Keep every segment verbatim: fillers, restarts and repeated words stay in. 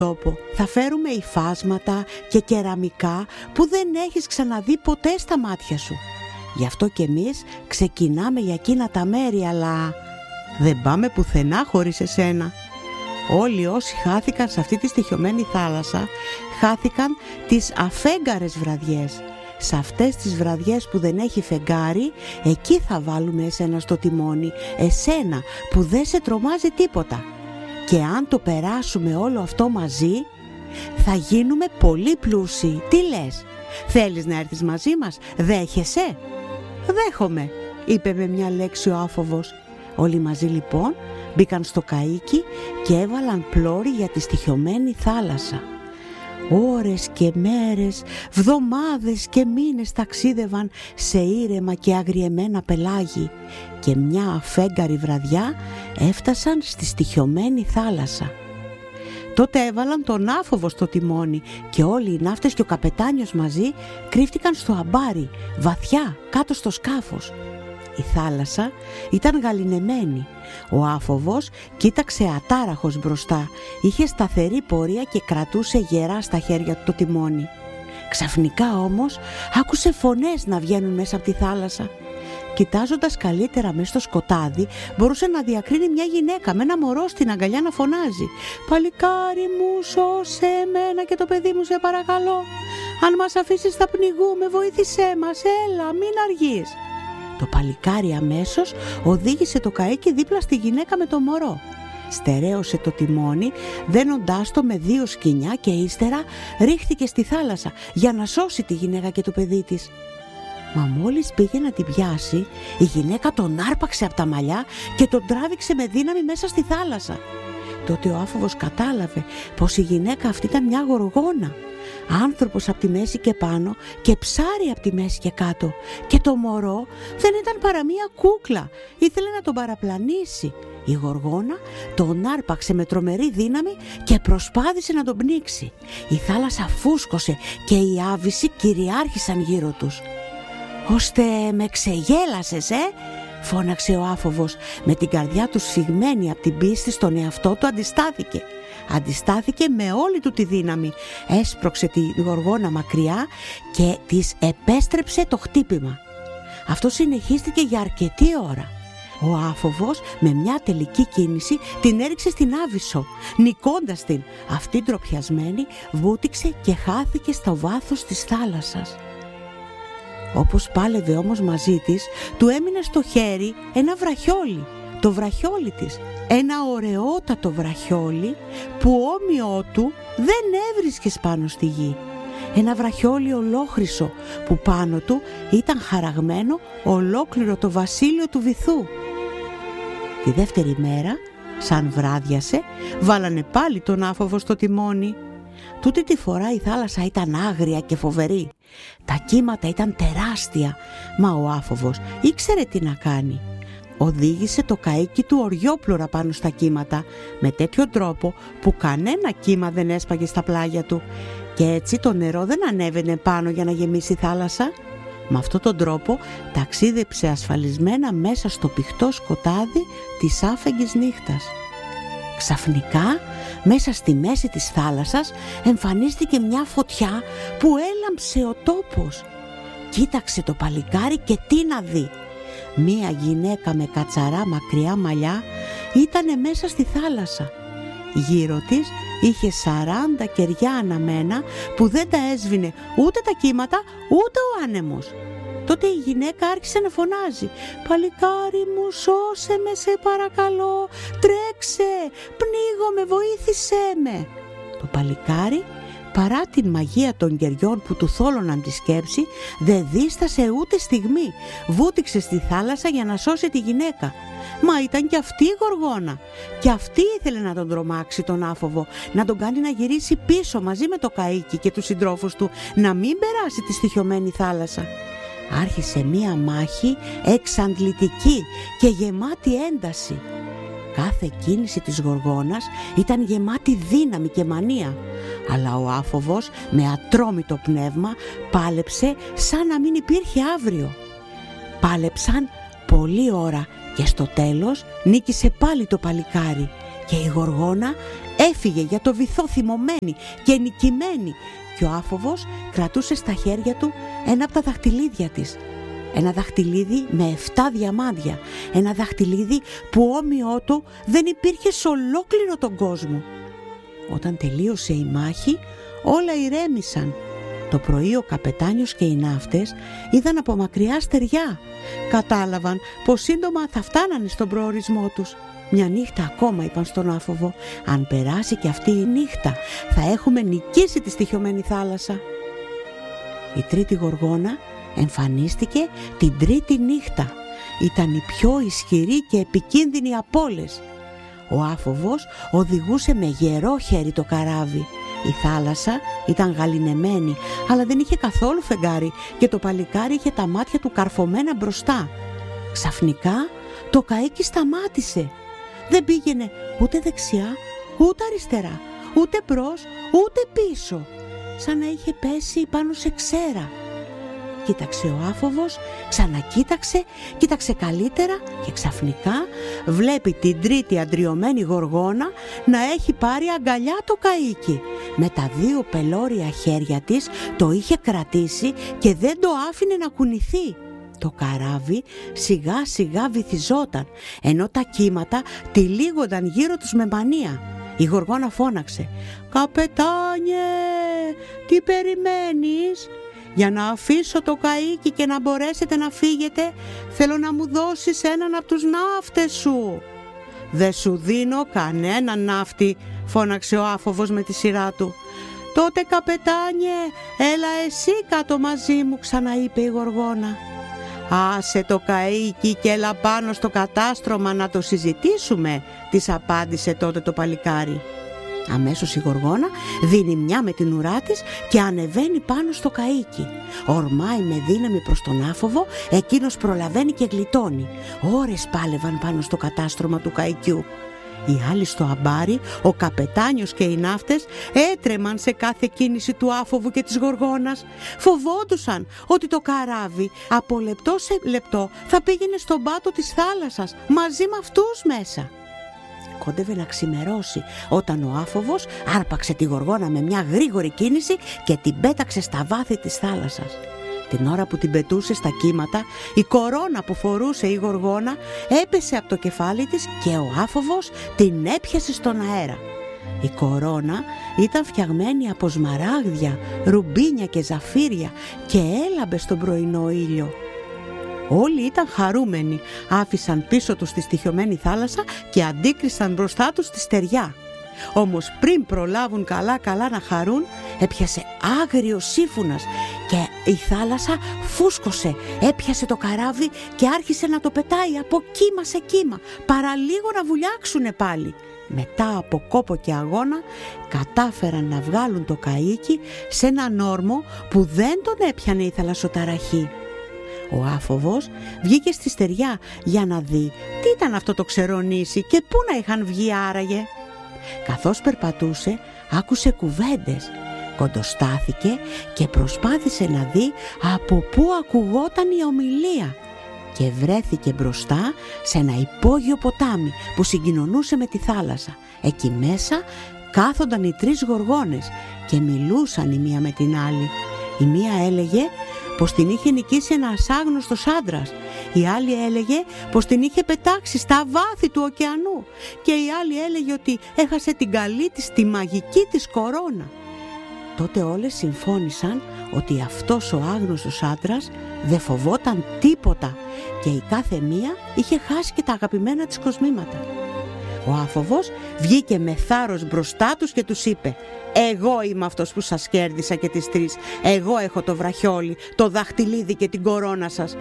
τόπο. Θα φέρουμε υφάσματα και κεραμικά που δεν έχεις ξαναδεί ποτέ στα μάτια σου. Γι' αυτό κι εμείς ξεκινάμε για εκείνα τα μέρη, αλλά δεν πάμε πουθενά χωρίς εσένα. Όλοι όσοι χάθηκαν σε αυτή τη στοιχειωμένη θάλασσα χάθηκαν τις αφέγγαρες βραδιές. Σε αυτές τις βραδιές που δεν έχει φεγγάρι, εκεί θα βάλουμε εσένα στο τιμόνι, εσένα που δεν σε τρομάζει τίποτα. Και αν το περάσουμε όλο αυτό μαζί, θα γίνουμε πολύ πλούσιοι. Τι λες, θέλεις να έρθεις μαζί μας, δέχεσαι? Δέχομαι, είπε με μια λέξη ο άφοβος. Όλοι μαζί λοιπόν μπήκαν στο καΐκι και έβαλαν πλώρη για τη στοιχειωμένη θάλασσα. Ώρες και μέρες, βδομάδες και μήνες ταξίδευαν σε ήρεμα και αγριεμένα πελάγι και μια αφέγγαρη βραδιά έφτασαν στη στοιχειωμένη θάλασσα. Τότε έβαλαν τον άφοβο στο τιμόνι και όλοι οι ναύτες και ο καπετάνιος μαζί κρύφτηκαν στο αμπάρι, βαθιά κάτω στο σκάφος. Η θάλασσα ήταν γαληνεμένη. Ο άφοβος κοίταξε ατάραχος μπροστά. Είχε σταθερή πορεία και κρατούσε γερά στα χέρια του το τιμόνι. Ξαφνικά όμως άκουσε φωνές να βγαίνουν μέσα από τη θάλασσα. Κοιτάζοντας καλύτερα μέσα στο σκοτάδι, μπορούσε να διακρίνει μια γυναίκα με ένα μωρό στην αγκαλιά να φωνάζει: «Παλικάρι μου, σώσε εμένα και το παιδί μου σε παρακαλώ. Αν μας αφήσεις θα πνιγούμε, βοήθησέ μας, έλα, μην αργείς». Το παλικάρι αμέσως οδήγησε το καΐκι δίπλα στη γυναίκα με το μωρό. Στερέωσε το τιμόνι, δένοντάς το με δύο σκοινιά και ύστερα ρίχθηκε στη θάλασσα για να σώσει τη γυναίκα και το παιδί της. Μα μόλις πήγε να την πιάσει, η γυναίκα τον άρπαξε από τα μαλλιά και τον τράβηξε με δύναμη μέσα στη θάλασσα. Τότε ο άφοβος κατάλαβε πως η γυναίκα αυτή ήταν μια γοργόνα. Άνθρωπος από τη μέση και πάνω και ψάρι από τη μέση και κάτω. Και το μωρό δεν ήταν παρά μία κούκλα. Ήθελε να τον παραπλανήσει. Η γοργόνα τον άρπαξε με τρομερή δύναμη και προσπάθησε να τον πνίξει. Η θάλασσα φούσκωσε και οι άβυσσοι κυριάρχησαν γύρω τους. «Ώστε με ξεγέλασες, ε!» φώναξε ο άφοβος. Με την καρδιά του σφιγμένη από την πίστη στον εαυτό του αντιστάθηκε. Αντιστάθηκε με όλη του τη δύναμη. Έσπρωξε τη γοργόνα μακριά και της επέστρεψε το χτύπημα. Αυτό συνεχίστηκε για αρκετή ώρα. Ο άφοβος με μια τελική κίνηση την έριξε στην άβυσσο, νικώντας την. Αυτή ντροπιασμένη βούτυξε και χάθηκε στο βάθος της θάλασσας. Όπως πάλευε όμως μαζί της, του έμεινε στο χέρι ένα βραχιόλι, το βραχιόλι της. Ένα ωραιότατο βραχιόλι που όμοιό του δεν έβρισκες πάνω στη γη. Ένα βραχιόλι ολόχρυσο που πάνω του ήταν χαραγμένο ολόκληρο το βασίλειο του βυθού. Τη δεύτερη μέρα, σαν βράδιασε, βάλανε πάλι τον άφοβο στο τιμόνι. Τούτη τη φορά η θάλασσα ήταν άγρια και φοβερή. Τα κύματα ήταν τεράστια, μα ο άφοβος ήξερε τι να κάνει. Οδήγησε το καΐκι του οριόπλωρα πάνω στα κύματα, με τέτοιο τρόπο που κανένα κύμα δεν έσπαγε στα πλάγια του, και έτσι το νερό δεν ανέβαινε πάνω για να γεμίσει η θάλασσα. Με αυτόν τον τρόπο ταξίδεψε ασφαλισμένα μέσα στο πηχτό σκοτάδι της άφεγγης νύχτας. Ξαφνικά, μέσα στη μέση της θάλασσας εμφανίστηκε μια φωτιά που έλαμψε ο τόπος. Κοίταξε το παλικάρι και τι να δει. Μία γυναίκα με κατσαρά μακριά μαλλιά ήτανε μέσα στη θάλασσα. Γύρω της είχε σαράντα κεριά αναμένα που δεν τα έσβηνε ούτε τα κύματα ούτε ο άνεμος. Τότε η γυναίκα άρχισε να φωνάζει: «Παλικάρι μου, σώσε με σε παρακαλώ, τρέξε, πνίγομαι, βοήθησέ με». Το παλικάρι, παρά την μαγεία των κεριών που του θόλωναν τη σκέψη, δεν δίστασε ούτε στιγμή. Βούτυξε στη θάλασσα για να σώσει τη γυναίκα. Μα ήταν κι αυτή η γοργόνα. Κι αυτή ήθελε να τον τρομάξει τον άφοβο, να τον κάνει να γυρίσει πίσω μαζί με το καΐκι και τους συντρόφους του, να μην περάσει τη στοιχειωμένη θάλασσα. Άρχισε μία μάχη εξαντλητική και γεμάτη ένταση. Κάθε κίνηση της γοργόνας ήταν γεμάτη δύναμη και μανία, αλλά ο άφοβος με ατρόμητο πνεύμα πάλεψε σαν να μην υπήρχε αύριο. Πάλεψαν πολλή ώρα και στο τέλος νίκησε πάλι το παλικάρι και η γοργόνα έφυγε για το βυθό θυμωμένη και νικημένη, και ο άφοβος κρατούσε στα χέρια του ένα από τα δαχτυλίδια της. Ένα δαχτυλίδι με εφτά διαμάντια, ένα δαχτυλίδι που όμοιό του δεν υπήρχε σε ολόκληρο τον κόσμο. Όταν τελείωσε η μάχη, όλα ηρέμησαν. Το πρωί ο καπετάνιος και οι ναύτες είδαν από μακριά στεριά. Κατάλαβαν πως σύντομα θα φτάνανε στον προορισμό τους. Μια νύχτα ακόμα, είπαν στον άφοβο. Αν περάσει και αυτή η νύχτα, θα έχουμε νικήσει τη στοιχειωμένη θάλασσα. Η τρίτη γοργόνα εμφανίστηκε την τρίτη νύχτα. Ήταν η πιο ισχυρή και επικίνδυνη από όλες. Ο άφοβος οδηγούσε με γερό χέρι το καράβι. Η θάλασσα ήταν γαληνεμένη, αλλά δεν είχε καθόλου φεγγάρι και το παλικάρι είχε τα μάτια του καρφωμένα μπροστά. Ξαφνικά το καΐκι σταμάτησε. Δεν πήγαινε ούτε δεξιά, ούτε αριστερά, ούτε μπρος, ούτε πίσω. Σαν να είχε πέσει πάνω σε ξέρα. Κοίταξε ο άφοβος, ξανακοίταξε, κοίταξε καλύτερα και ξαφνικά βλέπει την τρίτη αντριωμένη γοργόνα να έχει πάρει αγκαλιά το καΐκι. Με τα δύο πελώρια χέρια της το είχε κρατήσει και δεν το άφηνε να κουνηθεί. Το καράβι σιγά σιγά βυθιζόταν, ενώ τα κύματα τυλίγονταν γύρω τους με μανία. Η γοργόνα φώναξε: «Καπετάνιε, τι περιμένεις? Για να αφήσω το καΐκι και να μπορέσετε να φύγετε, θέλω να μου δώσεις έναν από τους ναύτες σου». «Δεν σου δίνω κανέναν ναύτη», φώναξε ο άφοβος με τη σειρά του. «Τότε, καπετάνιε, έλα εσύ κάτω μαζί μου», ξαναείπε η γοργόνα. «Άσε το καΐκι και έλα πάνω στο κατάστρωμα να το συζητήσουμε», της απάντησε τότε το παλικάρι. Αμέσως η γοργόνα δίνει μια με την ουρά της και ανεβαίνει πάνω στο καΐκι. Ορμάει με δύναμη προς τον άφοβο, εκείνος προλαβαίνει και γλιτώνει. Ώρες πάλευαν πάνω στο κατάστρωμα του καΐκιου. Οι άλλοι στο αμπάρι, ο καπετάνιος και οι ναύτες έτρεμαν σε κάθε κίνηση του άφοβου και της γοργόνας. Φοβόντουσαν ότι το καράβι από λεπτό σε λεπτό θα πήγαινε στον πάτο της θάλασσας μαζί με αυτούς μέσα. Κόντευε να ξημερώσει όταν ο άφοβος άρπαξε τη γοργόνα με μια γρήγορη κίνηση και την πέταξε στα βάθη της θάλασσας. Την ώρα που την πετούσε στα κύματα, η κορώνα που φορούσε η γοργόνα έπεσε από το κεφάλι της και ο άφοβος την έπιασε στον αέρα. Η κορώνα ήταν φτιαγμένη από σμαράγδια, ρουμπίνια και ζαφύρια και έλαμπε στον πρωινό ήλιο. Όλοι ήταν χαρούμενοι, άφησαν πίσω τους τη στοιχειωμένη θάλασσα και αντίκρισαν μπροστά τους τη στεριά. Όμως πριν προλάβουν καλά καλά να χαρούν, έπιασε άγριος σύμφωνας και η θάλασσα φούσκωσε, έπιασε το καράβι και άρχισε να το πετάει από κύμα σε κύμα, παραλίγο να βουλιάξουνε πάλι. Μετά από κόπο και αγώνα κατάφεραν να βγάλουν το καΐκι σε έναν όρμο που δεν τον έπιανε η θαλασσοταραχή. Ο άφοβος βγήκε στη στεριά για να δει τι ήταν αυτό το ξερονήσι και πού να είχαν βγει άραγε. Καθώς περπατούσε, άκουσε κουβέντες. Κοντοστάθηκε και προσπάθησε να δει από πού ακουγόταν η ομιλία και βρέθηκε μπροστά σε ένα υπόγειο ποτάμι που συγκοινωνούσε με τη θάλασσα. Εκεί μέσα κάθονταν οι τρεις γοργόνες και μιλούσαν η μία με την άλλη. Η μία έλεγε πως την είχε νικήσει ένας άγνωστος άντρας, η άλλη έλεγε πως την είχε πετάξει στα βάθη του ωκεανού και η άλλη έλεγε ότι έχασε την καλή της, τη μαγική της κορώνα. Τότε όλες συμφώνησαν ότι αυτός ο άγνωστος άντρας δεν φοβόταν τίποτα και η κάθε μία είχε χάσει και τα αγαπημένα της κοσμήματα. Ο άφοβος βγήκε με θάρρος μπροστά τους και τους είπε: «Εγώ είμαι αυτός που σας κέρδισα και τις τρεις. Εγώ έχω το βραχιόλι, το δαχτυλίδι και την κορώνα σας.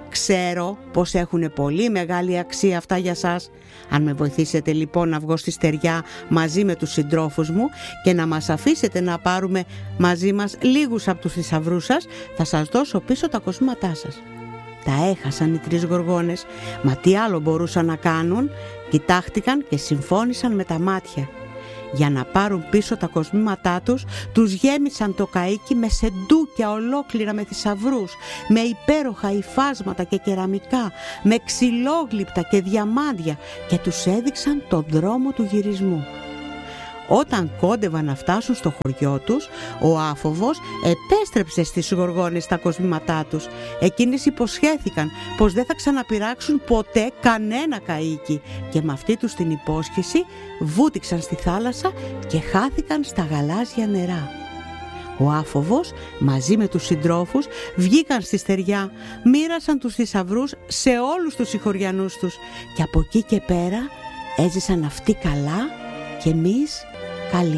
Ξέρω πως έχουν πολύ μεγάλη αξία αυτά για σας. Αν με βοηθήσετε λοιπόν να βγω στη στεριά μαζί με τους συντρόφους μου και να μας αφήσετε να πάρουμε μαζί μας λίγους από τους θησαυρούς σας, θα σας δώσω πίσω τα κοσμήματά σας». Τα έχασαν οι τρεις γοργόνες, μα τι άλλο μπορούσαν να κάνουν? Κοιτάχτηκαν και συμφώνησαν με τα μάτια. Για να πάρουν πίσω τα κοσμήματά τους, τους γέμισαν το καΐκι με σεντούκια ολόκληρα με θησαυρούς, με υπέροχα υφάσματα και κεραμικά, με ξυλόγλυπτα και διαμάντια και τους έδειξαν τον δρόμο του γυρισμού. Όταν κόντευαν να φτάσουν στο χωριό τους, ο άφοβος επέστρεψε στις γοργόνες τα κοσμήματά τους. Εκείνες υποσχέθηκαν πως δεν θα ξαναπειράξουν ποτέ κανένα καΐκι και με αυτή τους την υπόσχεση βούτυξαν στη θάλασσα και χάθηκαν στα γαλάζια νερά. Ο άφοβος μαζί με τους συντρόφους βγήκαν στη στεριά, μοίρασαν τους θησαυρούς σε όλους τους συγχωριανούς τους και από εκεί και πέρα έζησαν αυτοί καλά και εμείς καλοί.